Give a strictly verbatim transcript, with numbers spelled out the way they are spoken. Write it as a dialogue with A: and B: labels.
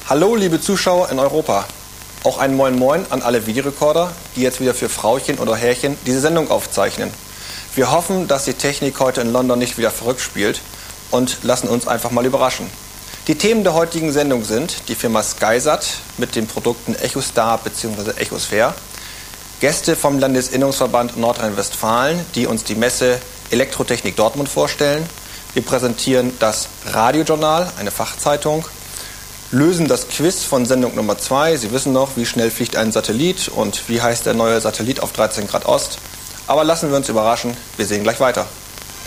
A: Hallo liebe Zuschauer in Europa. Auch ein Moin Moin an alle Videorekorder, die jetzt wieder für Frauchen oder Herrchen diese Sendung aufzeichnen. Wir hoffen, dass die Technik heute in London nicht wieder verrückt spielt und lassen uns einfach mal überraschen. Die Themen der heutigen Sendung sind die Firma SkySat mit den Produkten EchoStar bzw. Echosphere, Gäste vom Landesinnungsverband Nordrhein-Westfalen, die uns die Messe Elektrotechnik Dortmund vorstellen. Wir präsentieren das Radiojournal, eine Fachzeitung, lösen das Quiz von Sendung Nummer zwei. Sie wissen noch, wie schnell fliegt ein Satellit und wie heißt der neue Satellit auf dreizehn Grad Ost. Aber lassen wir uns überraschen, wir sehen gleich weiter.